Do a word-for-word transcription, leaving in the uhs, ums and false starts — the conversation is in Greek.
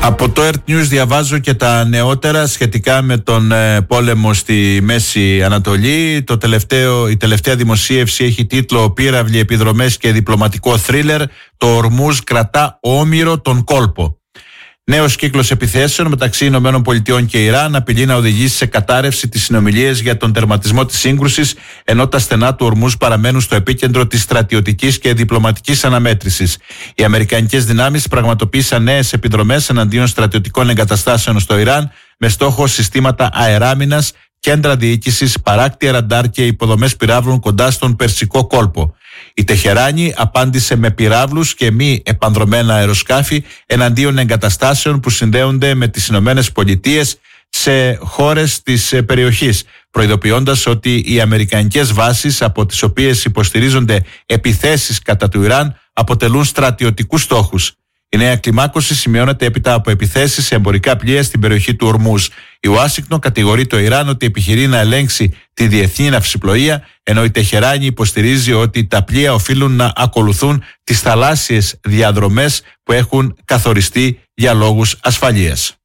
Από το Earth News διαβάζω και τα νεότερα σχετικά με τον ε, πόλεμο στη Μέση Ανατολή. Το τελευταίο, η τελευταία δημοσίευση έχει τίτλο «Πύραυλοι, επιδρομές και διπλωματικό θρίλερ. Το Ορμούζ κρατά όμηρο τον κόλπο». Νέος κύκλος επιθέσεων μεταξύ Ηνωμένων Πολιτειών και Ιράν απειλεί να οδηγήσει σε κατάρρευση τις συνομιλίες για τον τερματισμό της σύγκρουσης, ενώ τα στενά του Ορμούζ παραμένουν στο επίκεντρο της στρατιωτικής και διπλωματικής αναμέτρησης. Οι αμερικανικές δυνάμεις πραγματοποίησαν νέες επιδρομές εναντίον στρατιωτικών εγκαταστάσεων στο Ιράν, με στόχο συστήματα αεράμινας, κέντρα διοίκησης, παράκτια ραντάρ και υποδομές πυράβλων κοντά στον Περσικό κόλπο. Η Τεχεράνη απάντησε με πυράβλους και μη επανδρομένα αεροσκάφη εναντίον εγκαταστάσεων που συνδέονται με τις Ηνωμένες Πολιτείες σε χώρες της περιοχής, προειδοποιώντας ότι οι αμερικανικές βάσεις από τις οποίες υποστηρίζονται επιθέσεις κατά του Ιράν αποτελούν στρατιωτικούς στόχους. Η νέα κλιμάκωση σημειώνεται έπειτα από επιθέσεις σε εμπορικά πλοία στην περιοχή του Ορμούζ. Η Ουάσιγκτον κατηγορεί το Ιράν ότι επιχειρεί να ελέγξει τη διεθνή ναυσιπλοεία, ενώ η Τεχεράνη υποστηρίζει ότι τα πλοία οφείλουν να ακολουθούν τις θαλάσσιες διαδρομές που έχουν καθοριστεί για λόγους ασφαλείας.